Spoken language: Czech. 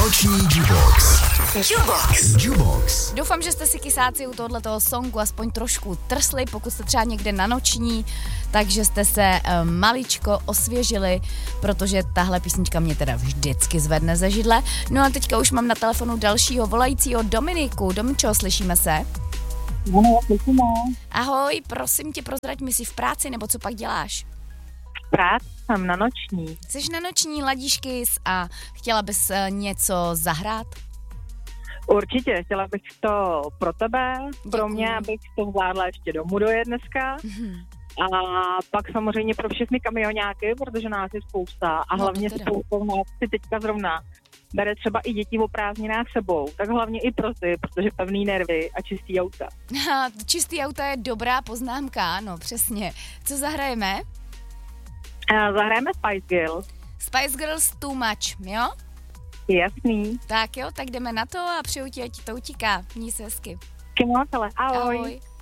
Noční Jubox. Jubox. Doufám, že jste si kysáci u tohoto songu aspoň trošku trsli, pokud jste třeba někde na noční, takže jste se maličko osvěžili, protože tahle písnička mě teda vždycky zvedne ze židle. No a teďka už mám na telefonu dalšího volajícího Dominiku. Domčo, slyšíme se? Ano, slyšíme. Ahoj, prosím tě, prozrať mi, jsi v práci, nebo co pak děláš? Práci jsem na noční. Jsi na noční, ladíš kys a chtěla bys něco zahrát? Určitě, chtěla bych to pro tebe, pro mě, Děkuji. abych to zvládla ještě domů dojet dneska. A pak samozřejmě pro všechny kamionáky, protože nás je spousta a No, hlavně to teda. spousta nás si teďka zrovna bere třeba i děti o prázdninách sebou, tak hlavně i pro ty, protože pevný nervy a čistý auta. Čistý auto je dobrá poznámka, ano, přesně. Co zahrajeme? Zahrajeme Spice Girls. Spice Girls Too Much, jo? Jasný. Tak jo, tak jdeme na to a přeju ti, ať ti to utíká. Měj se hezky. Ahoj. Ahoj.